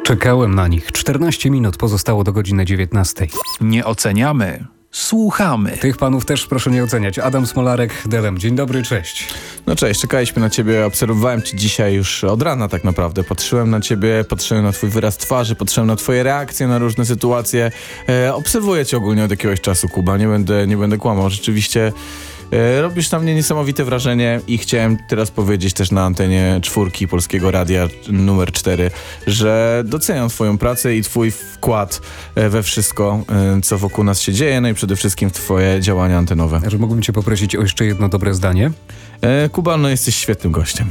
Czekałem na nich. 14 minut pozostało do godziny 19. Nie oceniamy, słuchamy. Tych panów też proszę nie oceniać. Adam Smolarek, Delem. Dzień dobry, cześć. No cześć, czekaliśmy na ciebie, obserwowałem cię dzisiaj już od rana tak naprawdę. Patrzyłem na ciebie, patrzyłem na twój wyraz twarzy, patrzyłem na twoje reakcje na różne sytuacje. Obserwuję cię ogólnie od jakiegoś czasu, Kuba, nie będę kłamał. Rzeczywiście robisz na mnie niesamowite wrażenie i chciałem teraz powiedzieć też na antenie 4 Polskiego Radia numer 4, że doceniam twoją pracę i twój wkład we wszystko, co wokół nas się dzieje, no i przede wszystkim w twoje działania antenowe. Że mógłbym cię poprosić o jeszcze jedno dobre zdanie? Kuba, no jesteś świetnym gościem.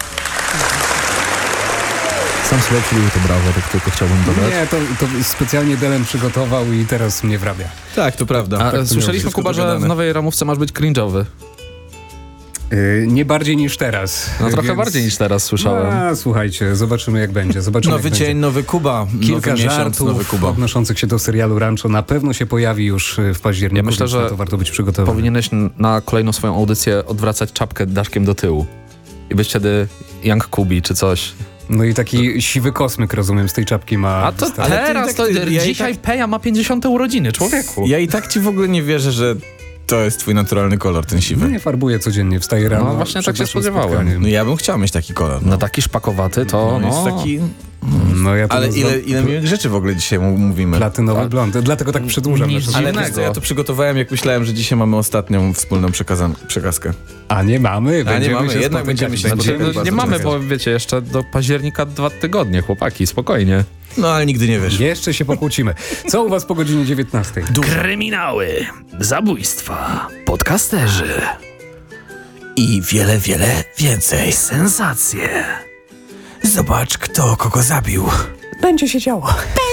Sam sobie przybił to brawo, tak tylko chciałbym dodać. Nie, to specjalnie Delem przygotował i teraz mnie wrabia. Tak, to prawda. A Tak, słyszeliśmy, Kuba, że w nowej ramówce masz być cringe'owy. Nie bardziej niż teraz. No trochę bardziej niż teraz słyszałem. Słuchajcie, zobaczymy jak będzie. Zobaczymy, Nowy jak dzień, będzie. nowy Kuba, Kilka nowy miesiąc, żartów nowy Kuba. odnoszących się do serialu Rancho na pewno się pojawi już w październiku. Ja myślę, więc że na to warto być przygotowanym. Powinieneś na kolejną swoją audycję odwracać czapkę daszkiem do tyłu. I być wtedy Young Kubi czy coś. No i taki siwy kosmyk, rozumiem, z tej czapki ma A to wystarczyć. teraz, dzisiaj Peja ma 50. urodziny, człowieku. Ja i tak ci w ogóle nie wierzę, że to jest twój naturalny kolor, ten No siwy. nie farbuję codziennie, wstaję rano. No właśnie przed tak się naszym spodziewałem. spotkaniem. No ja bym chciał mieć taki kolor. No taki szpakowaty to jest taki... No ja to Ale nazywam ile miłych rzeczy w ogóle dzisiaj mówimy. platynowy blond, dlatego tak przedłużam. Nic nasze Ale dziwnego. wiesz co, ja to przygotowałem, jak myślałem, że dzisiaj mamy ostatnią wspólną przekazkę. A nie mamy, będziemy mamy, się jednak spotykać. będziemy się Będziemy spotykać. bardzo Nie mamy, czekać. bo wiecie, jeszcze do października 2 tygodnie, chłopaki, spokojnie. No ale nigdy nie wiesz. Jeszcze się pokłócimy. Co u was po godzinie 19? Kryminały, zabójstwa, podcasterzy, I wiele więcej. sensacje. Zobacz, kto kogo zabił. Będzie się działo.